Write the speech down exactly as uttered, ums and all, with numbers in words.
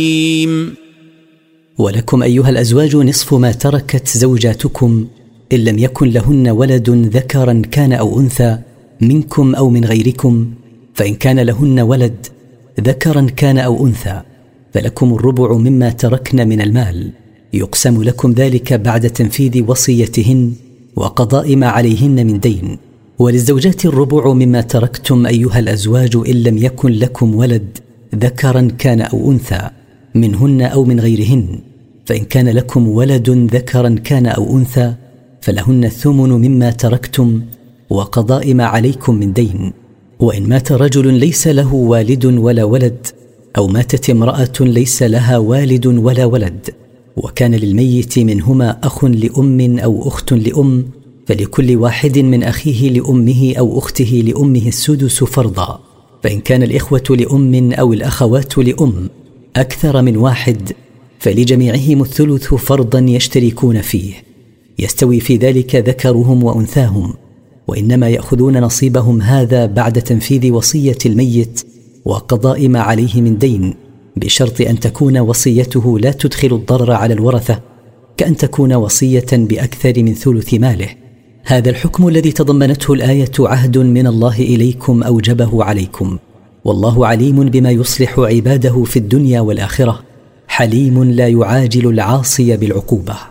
ولكم أيها الأزواج نصف ما تركت زوجاتكم إن لم يكن لهن ولد ذكرا كان أو أنثى منكم أو من غيركم، فإن كان لهن ولد ذكرا كان أو أنثى فلكم الربع مما تركن من المال، يقسم لكم ذلك بعد تنفيذ وصيتهن وقضاء ما عليهن من دين. وللزوجات الربع مما تركتم أيها الأزواج إن لم يكن لكم ولد ذكرا كان أو أنثى منهن أو من غيرهن، فإن كان لكم ولد ذكرا كان أو أنثى فلهن الثمن مما تركتم وقضاء ما عليكم من دين. وإن مات رجل ليس له والد ولا ولد، أو ماتت امرأة ليس لها والد ولا ولد، وكان للميت منهما أخ لأم أو أخت لأم، فلكل واحد من أخيه لأمه أو أخته لأمه السدس فرضا. فإن كان الإخوة لأم أو الأخوات لأم أكثر من واحد فلجميعهم الثلث فرضا يشتركون فيه، يستوي في ذلك ذكرهم وأنثاهم، وإنما يأخذون نصيبهم هذا بعد تنفيذ وصية الميت وقضاء ما عليه من دين، بشرط أن تكون وصيته لا تدخل الضرر على الورثة، كأن تكون وصية بأكثر من ثلث ماله. هذا الحكم الذي تضمنته الآية عهد من الله إليكم أوجبه عليكم، والله عليم بما يصلح عباده في الدنيا والآخرة، حليم لا يعاجل العاصي بالعقوبة.